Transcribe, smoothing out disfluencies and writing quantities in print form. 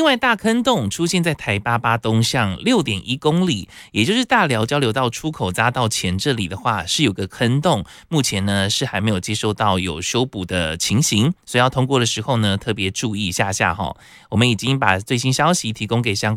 外大坑洞出现在台88东向6.1公里，也就是大寮交流道出口匝道前这里的话是有个坑洞，目前呢是还没有接收到有修补的情形，所以要通过的时候呢特别注意一下。我们已经把最新消息提供给相